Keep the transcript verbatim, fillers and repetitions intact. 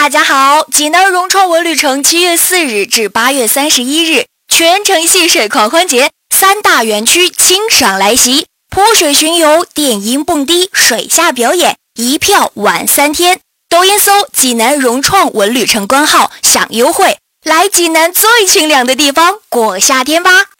大家好，济南融创文旅城七月四日至八月三十一日全城戏水狂欢节，三大园区清爽来袭，泼水巡游、电音蹦迪、水下表演，一票玩三天。抖音搜济南融创文旅城官号享优惠，来济南最清凉的地方过夏天吧。